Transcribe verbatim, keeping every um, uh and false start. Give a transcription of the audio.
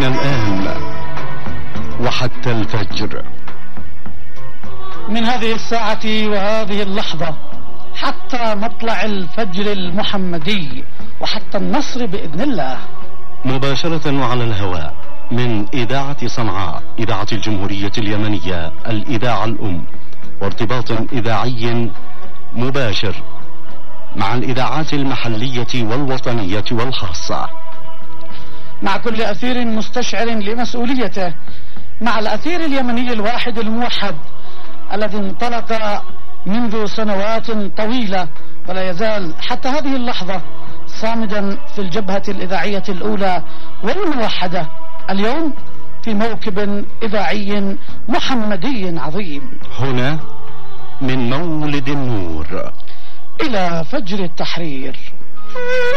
من الآن وحتى الفجر، من هذه الساعة وهذه اللحظة حتى مطلع الفجر المحمدي وحتى النصر بإذن الله، مباشرة وعلى الهواء من إذاعة صنعاء، إذاعة الجمهورية اليمنية، الإذاعة الأم، وارتباط إذاعي مباشر مع الإذاعات المحلية والوطنية والخاصة، مع كل أثير مستشعر لمسؤوليته، مع الأثير اليمني الواحد الموحد الذي انطلق منذ سنوات طويلة ولا يزال حتى هذه اللحظة صامدا في الجبهة الإذاعية الأولى والموحدة، اليوم في موكب إذاعي محمدي عظيم، هنا من مولد النور إلى فجر التحرير.